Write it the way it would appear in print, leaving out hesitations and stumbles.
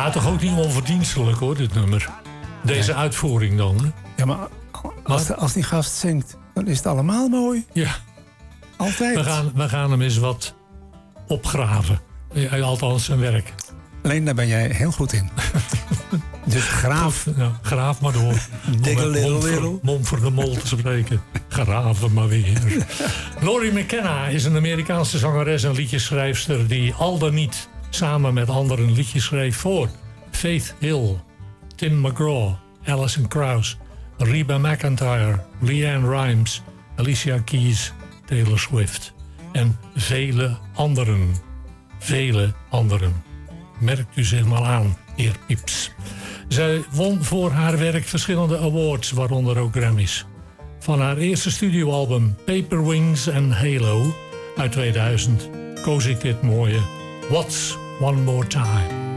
Ja, toch ook niet onverdienstelijk hoor, dit nummer. Deze uitvoering dan. Hè? Ja, maar als die gast zingt, dan is het allemaal mooi. Ja. Altijd. We gaan hem eens wat opgraven. Althans zijn werk. Alleen daar ben jij heel goed in. Dus graaf. Nou, graaf maar door. Little. Mond voor de mol te spreken. Graven maar weer. Lori McKenna is een Amerikaanse zangeres en liedjeschrijfster... die al dan niet samen met anderen liedjes schreef voor Faith Hill, Tim McGraw, Alison Krauss, Reba McEntire, LeAnn Rimes, Alicia Keys, Taylor Swift en vele anderen. Vele anderen. Merkt u zich maar aan, heer Pieps. Zij won voor haar werk verschillende awards, waaronder ook Grammys. Van haar eerste studioalbum Paper Wings and Halo uit 2000 koos ik dit mooie What's One More Time.